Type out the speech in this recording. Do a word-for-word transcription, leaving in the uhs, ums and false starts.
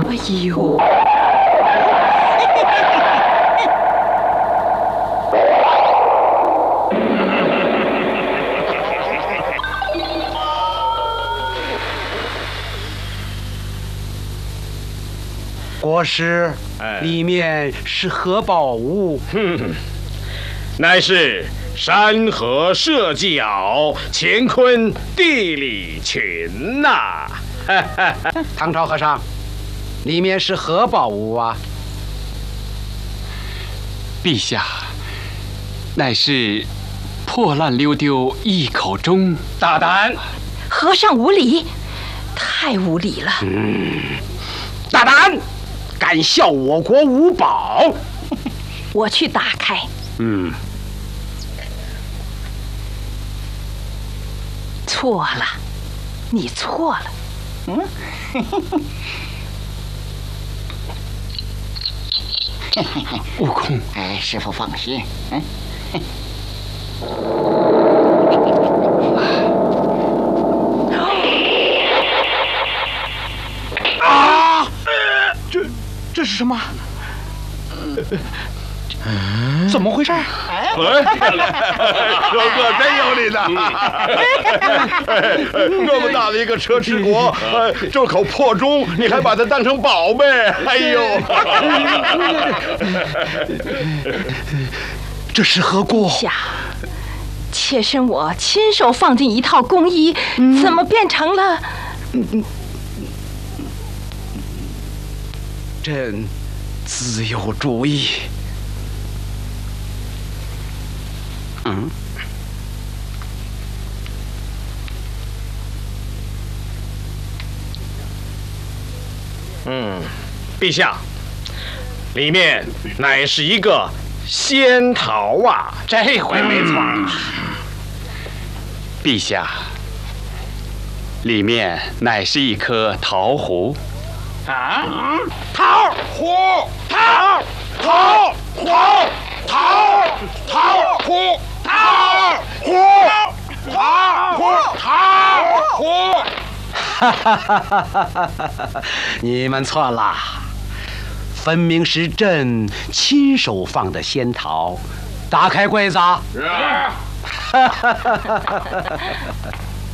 哎呦！ 国师，里面是何宝物？ 哼，乃是山河社稷乾坤地理群呐、啊！ 唐朝和尚，里面是何宝物啊？ 陛下，乃是破烂溜丢一口钟。 大胆！ 和尚无礼，太无礼了！ 嗯，大胆！敢笑我国无宝！ 我去打开。 嗯， 错了，你错了。嗯， 悟空， 哎，师父放心。嗯。 啊！这这是什么？怎么回事？ 哎，哥哥真有理呢！这么大的一个车迟国，这口破钟，你还把它当成宝贝？哎呦！ 这是何故？ 下，妾身我亲手放进一套工衣，嗯、怎么变成了？嗯朕自有主意。嗯， 嗯，陛下，里面乃是一个仙桃啊！ 这回没错。嗯、 陛下，里面乃是一颗桃核。 啊！桃核，桃桃桃桃桃核，桃核，桃核，桃核。哈哈哈哈哈哈！你们错了，分明是朕亲手放的仙桃。打开柜子。是。哈哈哈哈哈哈！